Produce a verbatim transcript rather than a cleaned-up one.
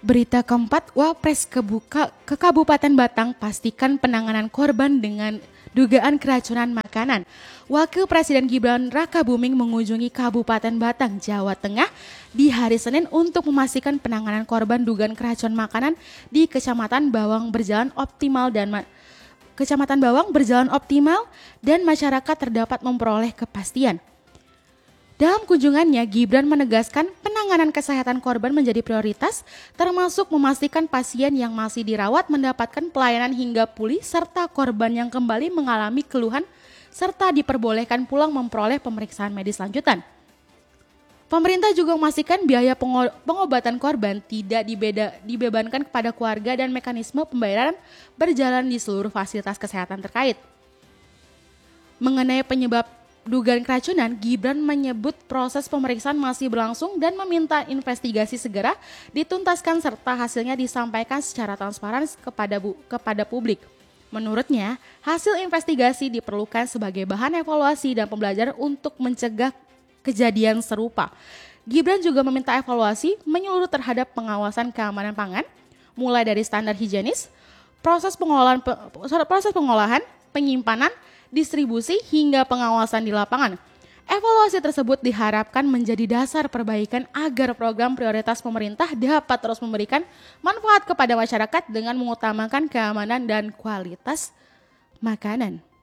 Berita keempat, Wapres kebuka ke Kabupaten Batang pastikan penanganan korban dengan dugaan keracunan makanan. Wakil Presiden Gibran Rakabuming mengunjungi Kabupaten Batang, Jawa Tengah di hari Senin untuk memastikan penanganan korban dugaan keracunan makanan di Kecamatan Bawang berjalan optimal dan ma- Kecamatan Bawang berjalan optimal dan masyarakat terdapat memperoleh kepastian. Dalam kunjungannya, Gibran menegaskan penanganan kesehatan korban menjadi prioritas, termasuk memastikan pasien yang masih dirawat mendapatkan pelayanan hingga pulih, serta korban yang kembali mengalami keluhan, serta diperbolehkan pulang memperoleh pemeriksaan medis lanjutan. Pemerintah juga memastikan biaya pengobatan korban tidak dibeda, dibebankan kepada keluarga dan mekanisme pembayaran berjalan di seluruh fasilitas kesehatan terkait. Mengenai penyebab dugaan keracunan, Gibran menyebut proses pemeriksaan masih berlangsung dan meminta investigasi segera dituntaskan serta hasilnya disampaikan secara transparan kepada bu, kepada publik. Menurutnya, hasil investigasi diperlukan sebagai bahan evaluasi dan pembelajaran untuk mencegah kejadian serupa. Gibran juga meminta evaluasi menyeluruh terhadap pengawasan keamanan pangan, mulai dari standar higienis, proses pengolahan, proses pengolahan, penyimpanan, distribusi hingga pengawasan di lapangan. Evaluasi tersebut diharapkan menjadi dasar perbaikan agar program prioritas pemerintah dapat terus memberikan manfaat kepada masyarakat dengan mengutamakan keamanan dan kualitas makanan.